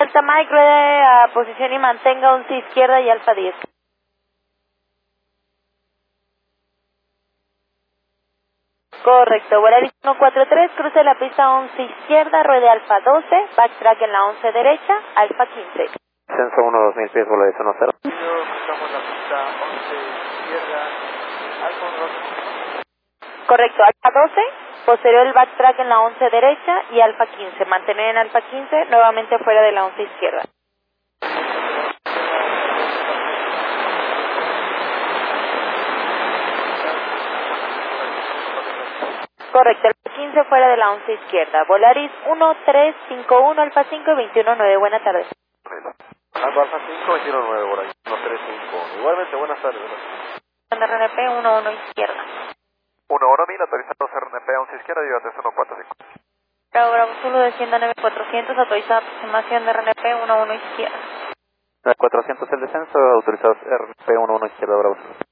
Delta Mike, ruede a posición y mantenga 11 izquierda y Alfa 10. Correcto, Volaris 143, cruce la pista 11 izquierda, ruede Alfa 12, backtrack en la 11 derecha, Alfa 15. Censo 1, 2000 pies, Volaris 10. Cruzamos la pista 11 izquierda, Alfa 12. Correcto, Alfa 12, posterior el backtrack en la 11 derecha y Alfa 15, mantener en Alfa 15, nuevamente fuera de la 11 izquierda. Correcto, Alfa 15 fuera de la 11 izquierda. Volaris 1351, Alfa 5, 219, buenas tardes. Alfa 5, 219, Volaris 1351. Igualmente, buenas tardes. RNP 11 izquierda. 1000, autorizado RNP 11 izquierda, llega 3145. Bravo, Bravo, Zulu descienda 9400, autorizada aproximación de RNP 11 izquierda. 400 el descenso, autorizado RNP 11 izquierda, Bravo.